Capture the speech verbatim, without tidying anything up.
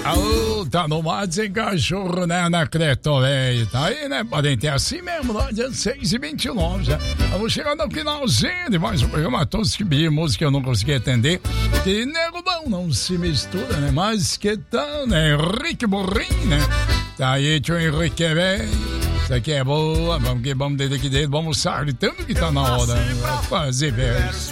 Oh, tá no mato sem cachorro, né? Anacleto, velho. Tá aí, né? Podem ter assim mesmo, lá dia seis e vinte e nove já. Vamos chegando ao finalzinho de mais um programa. Todos que pediram música eu não consegui atender. Que nego bom não se mistura, né? Mas que tal, né? Henrique Burrim, né? Tá aí, tio Henrique, velho. Isso aqui é boa. Vamos que vamos desde aqui dentro. Vamos sair tanto que tá na hora. Vai fazer, velho.